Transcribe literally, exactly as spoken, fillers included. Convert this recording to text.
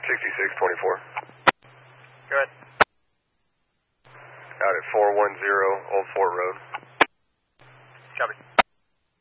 sixty-six twenty-four. Go ahead. Out at four one zero Old Fort Road. Copy.